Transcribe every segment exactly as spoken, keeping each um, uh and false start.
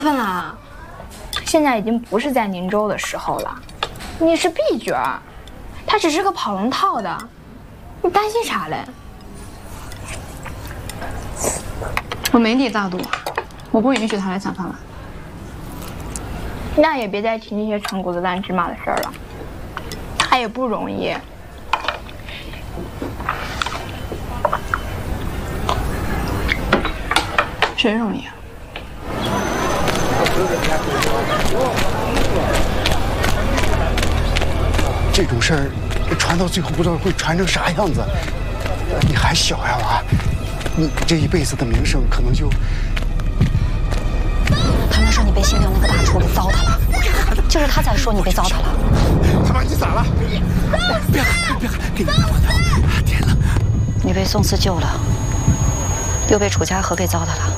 分了，现在已经不是在宁州的时候了。你是 B 角，他只是个跑龙套的，你担心啥嘞？ 我没底大度，我不允许他来抢饭碗。 那也别再提那些陈谷子烂芝麻的事儿了，他也不容易。 谁容易啊？ 这种事儿传到最后不知道会传成啥样子。你还小呀，娃，你这一辈子的名声可能就…… 他们说你被姓刘那个大厨子糟蹋了，就是他才说你被糟蹋了。 他妈，你咋了？别喊，别喊，给你拿我的。天哪！ 你被宋四救了，又被楚家河给糟蹋了。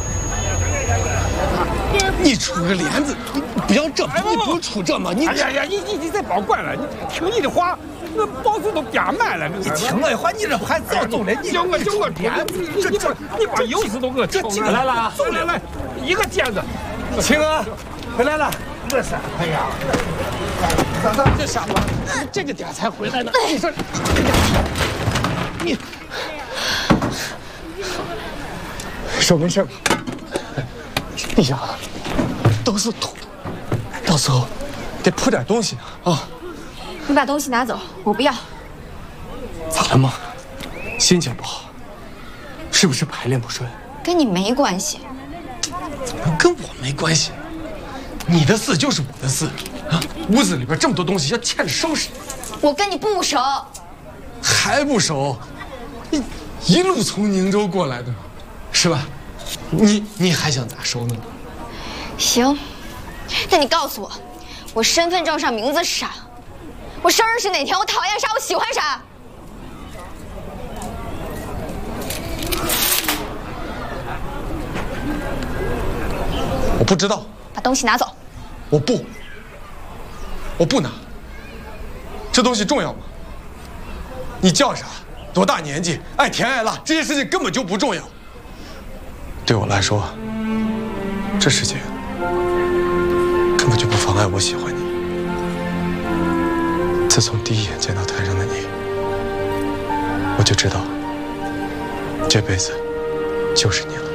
你杵个帘子，你不要这，你不杵这嘛！你哎呀呀，你你你再别惯了，你听你的话，那包子都变卖了。 你听我的话，你这不还早走了？你叫我叫我帘子，这这你把油丝都给我这进来了，走来来，一个剪子。 青哥回来了， 这是哎呀， 咋咋这下子这个点才回来呢？你说你说没事吧？哎呀，都是土，到时候得铺点东西啊！ 你把东西拿走，我不要。 咋了嘛？心情不好，是不是排练不顺？ 跟你没关系。 怎么跟我没关系？你的事就是我的事啊！屋子里边这么多东西，要欠着收拾。 我跟你不熟， 还不熟？你一路从宁州过来的，是吧？你你还想咋收呢？ 行，那你告诉我，我身份证上名字是啥？我生日是哪天？我讨厌啥？我喜欢啥？ 我不知道。 把东西拿走。 我不，我不拿。这东西重要吗？你叫啥？多大年纪？爱甜爱辣，这些事情根本就不重要。对我来说，这世界根本就不妨碍我喜欢你。自从第一眼见到台上的你，我就知道，这辈子就是你了。